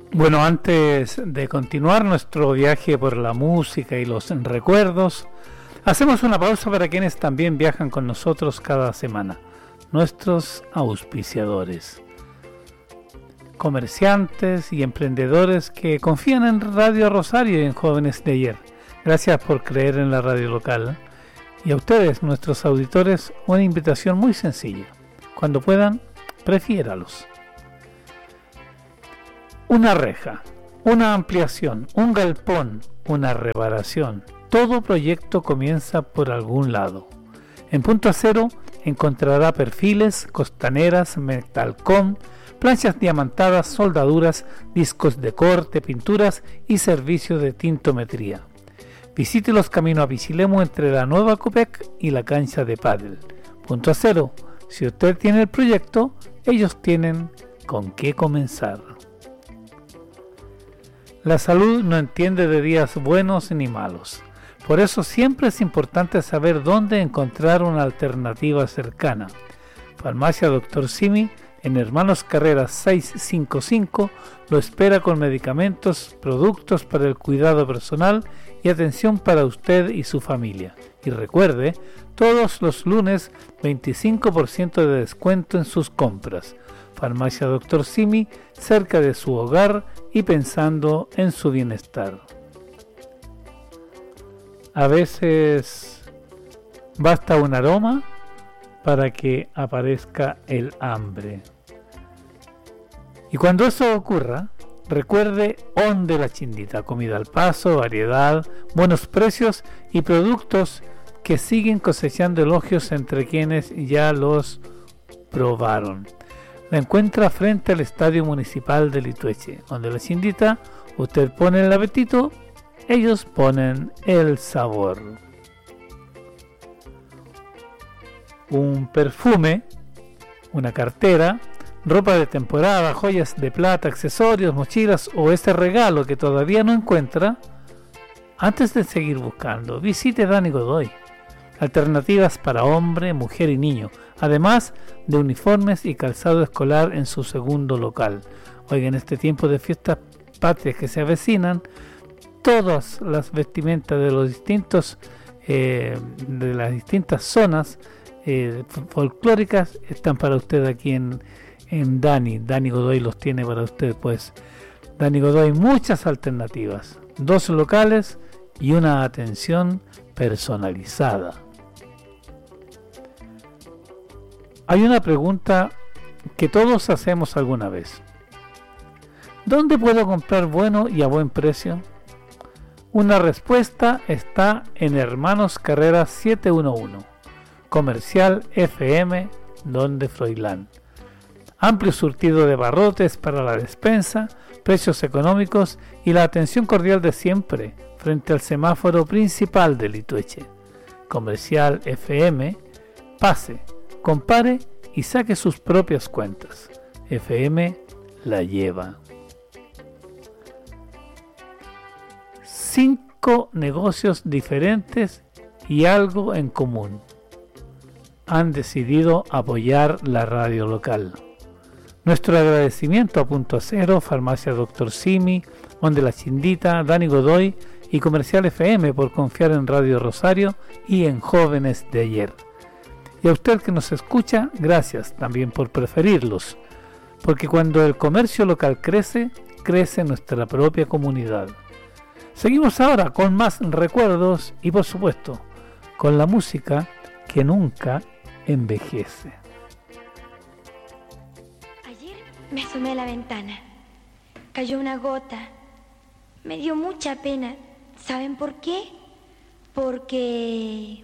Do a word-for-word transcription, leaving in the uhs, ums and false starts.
Bueno, antes de continuar nuestro viaje por la música y los recuerdos, hacemos una pausa para quienes también viajan con nosotros cada semana, nuestros auspiciadores, comerciantes y emprendedores que confían en Radio Rosario y en Jóvenes de Ayer. Gracias por creer en la radio local. Y a ustedes, nuestros auditores, una invitación muy sencilla. Cuando puedan, prefiéralos. Una reja, una ampliación, un galpón, una reparación. Todo proyecto comienza por algún lado. En Punto Acero encontrará perfiles, costaneras, metalcom, planchas diamantadas, soldaduras, discos de corte, pinturas y servicio de tintometría. Visítelos camino a Pichilemu entre la nueva Copec y la cancha de pádel. Punto Acero, si usted tiene el proyecto, ellos tienen con qué comenzar. La salud no entiende de días buenos ni malos. Por eso siempre es importante saber dónde encontrar una alternativa cercana. Farmacia Doctor Simi, en Hermanos Carreras seiscientos cincuenta y cinco, lo espera con medicamentos, productos para el cuidado personal y atención para usted y su familia. Y recuerde, todos los lunes veinticinco por ciento de descuento en sus compras. Farmacia Doctor Simi, cerca de su hogar y pensando en su bienestar. A veces basta un aroma para que aparezca el hambre. Y cuando eso ocurra, recuerde Onde la Chindita, comida al paso, variedad, buenos precios y productos que siguen cosechando elogios entre quienes ya los probaron. La encuentra frente al Estadio Municipal de Litueche. Onde la Chindita, usted pone el apetito, ellos ponen el sabor. Un perfume, una cartera, ropa de temporada, joyas de plata, accesorios, mochilas o ese regalo que todavía no encuentra, antes de seguir buscando, visite Dani Godoy. Alternativas para hombre, mujer y niño, además de uniformes y calzado escolar en su segundo local. Oiga, en este tiempo de fiestas patrias que se avecinan, todas las vestimentas de los distintos eh, de las distintas zonas eh, folclóricas están para usted aquí en, en Dani. Dani Godoy los tiene para usted, pues. Dani Godoy, muchas alternativas, dos locales y una atención personalizada. Hay una pregunta que todos hacemos alguna vez. ¿Dónde puedo comprar bueno y a buen precio? Una respuesta está en Hermanos Carreras setecientos once, Comercial F M, donde Froilán. Amplio surtido de barrotes para la despensa, precios económicos y la atención cordial de siempre frente al semáforo principal de Litueche. Comercial F M, pase, compare y saque sus propias cuentas. F M la lleva. Cinco negocios diferentes y algo en común. Han decidido apoyar la radio local. Nuestro agradecimiento a Punto Acero, Farmacia Doctor Simi, Onde la Chindita, Dani Godoy y Comercial F M por confiar en Radio Rosario y en Jóvenes de Ayer. Y a usted que nos escucha, gracias también por preferirlos, porque cuando el comercio local crece, crece nuestra propia comunidad. Seguimos ahora con más recuerdos y, por supuesto, con la música que nunca envejece. Ayer me asomé a la ventana. Cayó una gota. Me dio mucha pena. ¿Saben por qué? Porque...